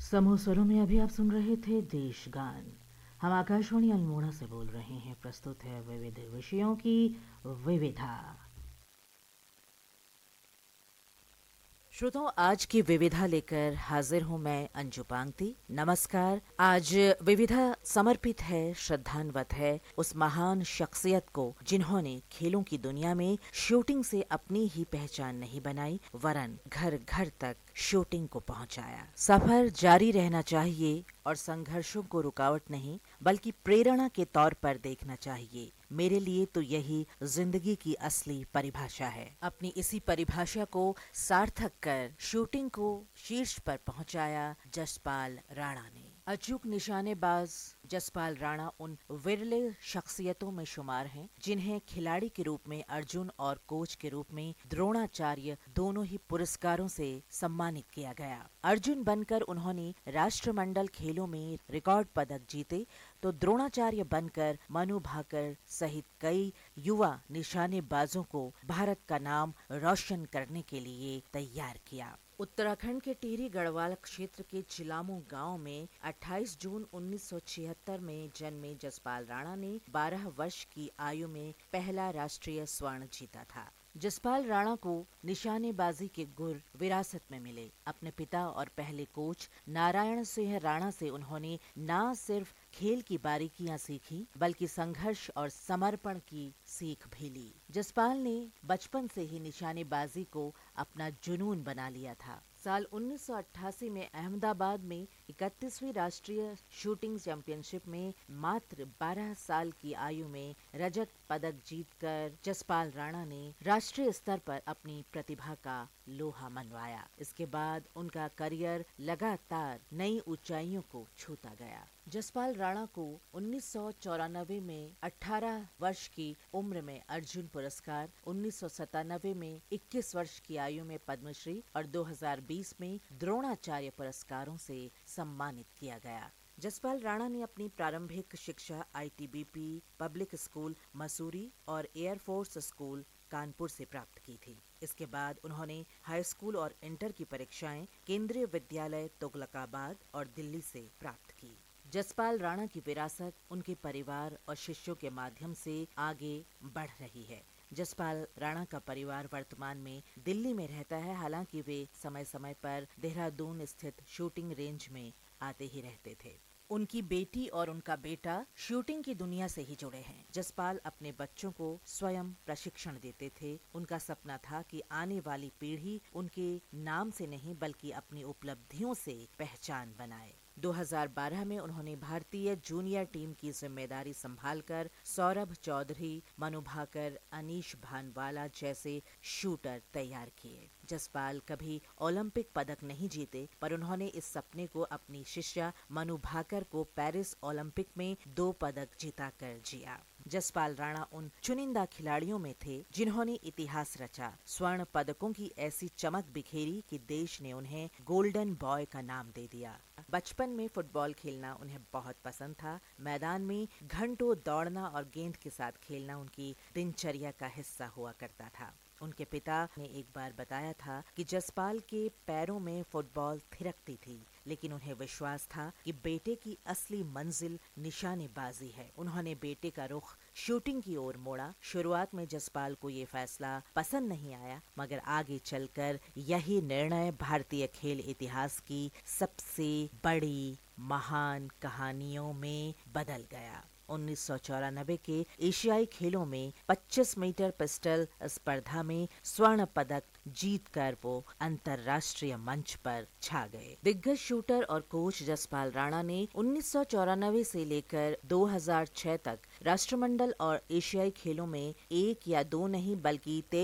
समूह स्वरों में अभी आप सुन रहे थे देश गान। हम आकाशवाणी अल्मोड़ा से बोल रहे हैं। प्रस्तुत है विविध विषयों की विविधा। श्रोताओं, आज की विविधा लेकर हाजिर हूं मैं अंजू पांगती। नमस्कार। आज विविधा समर्पित है, श्रद्धान्वित है उस महान शख्सियत को जिन्होंने खेलों की दुनिया में शूटिंग से अपनी ही पहचान नहीं बनाई, वरन घर घर तक शूटिंग को पहुंचाया। सफर जारी रहना चाहिए और संघर्षों को रुकावट नहीं बल्कि प्रेरणा के तौर पर देखना चाहिए। मेरे लिए तो यही जिंदगी की असली परिभाषा है। अपनी इसी परिभाषा को सार्थक कर शूटिंग को शीर्ष पर पहुंचाया जसपाल राणा ने। अचूक निशानेबाज जसपाल राणा उन विरले शख्सियतों में शुमार हैं जिन्हें खिलाड़ी के रूप में अर्जुन और कोच के रूप में द्रोणाचार्य दोनों ही पुरस्कारों से सम्मानित किया गया। अर्जुन बनकर उन्होंने राष्ट्रमंडल खेलों में रिकॉर्ड पदक जीते, तो द्रोणाचार्य बनकर मनु भाकर सहित कई युवा निशानेबाजों को भारत का नाम रोशन करने के लिए तैयार किया। उत्तराखंड के टिहरी गढ़वाल क्षेत्र के चिलामू गांव में 28 जून 1976 में जन्मे जसपाल राणा ने 12 वर्ष की आयु में पहला राष्ट्रीय स्वर्ण जीता था। जसपाल राणा को निशानेबाजी के गुर विरासत में मिले। अपने पिता और पहले कोच नारायण सिंह राणा से उन्होंने न सिर्फ खेल की बारीकियां सीखी बल्कि संघर्ष और समर्पण की सीख भी ली। जसपाल ने बचपन से ही निशानेबाजी को अपना जुनून बना लिया था। साल 1988 में अहमदाबाद में 31वीं राष्ट्रीय शूटिंग चैंपियनशिप में मात्र 12 साल की आयु में रजत पदक जीतकर जसपाल राणा ने राष्ट्रीय स्तर पर अपनी प्रतिभा का लोहा मनवाया। इसके बाद उनका करियर लगातार नई ऊंचाइयों को छूता गया। जसपाल राणा को 1994 में 18 वर्ष की उम्र में अर्जुन पुरस्कार, 1997 में 21 वर्ष की आयु में पद्मश्री और 2020 में द्रोणाचार्य पुरस्कारों से सम्मानित किया गया। जसपाल राणा ने अपनी प्रारंभिक शिक्षा आईटीबीपी पब्लिक स्कूल मसूरी और एयरफोर्स स्कूल कानपुर से प्राप्त की थी। इसके बाद उन्होंने हाई स्कूल और इंटर की परीक्षाएं केंद्रीय विद्यालय तुगलकाबाद और दिल्ली से प्राप्त की। जसपाल राणा की विरासत उनके परिवार और शिष्यों के माध्यम से आगे बढ़ रही है। जसपाल राणा का परिवार वर्तमान में दिल्ली में रहता है, हालांकि वे समय समय पर देहरादून स्थित शूटिंग रेंज में आते ही रहते थे। उनकी बेटी और उनका बेटा शूटिंग की दुनिया से ही जुड़े हैं। जसपाल अपने बच्चों को स्वयं प्रशिक्षण देते थे। उनका सपना था कि आने वाली पीढ़ी उनके नाम से नहीं बल्कि अपनी उपलब्धियों से पहचान बनाए। 2012 में उन्होंने भारतीय जूनियर टीम की जिम्मेदारी संभालकर सौरभ चौधरी, मनु भाकर, अनीश भानवाला जैसे शूटर तैयार किए। जसपाल कभी ओलंपिक पदक नहीं जीते, पर उन्होंने इस सपने को अपनी शिष्या मनु भाकर को पेरिस ओलंपिक में 2 पदक जिताकर जिया। जसपाल राणा उन चुनिंदा खिलाड़ियों में थे जिन्होंने इतिहास रचा। स्वर्ण पदकों की ऐसी चमक बिखेरी कि देश ने उन्हें गोल्डन बॉय का नाम दे दिया। बचपन में फुटबॉल खेलना उन्हें बहुत पसंद था। मैदान में घंटों दौड़ना और गेंद के साथ खेलना उनकी दिनचर्या का हिस्सा हुआ करता था। उनके पिता ने एक बार बताया था कि जसपाल के पैरों में फुटबॉल थिरकती थी, लेकिन उन्हें विश्वास था कि बेटे की असली मंजिल निशानेबाजी है। उन्होंने बेटे का रुख शूटिंग की ओर मोड़ा। शुरुआत में जसपाल को ये फैसला पसंद नहीं आया, मगर आगे चलकर यही निर्णय भारतीय खेल इतिहास की सबसे बड़ी महान कहानियों में बदल गया। 1994 के एशियाई खेलों में 25 मीटर पिस्टल स्पर्धा में स्वर्ण पदक जीतकर वो अंतर्राष्ट्रीय मंच पर छा गए। दिग्गज शूटर और कोच जसपाल राणा ने 1994 से लेकर 2006 तक राष्ट्रमंडल और एशियाई खेलों में 1 या 2 नहीं बल्कि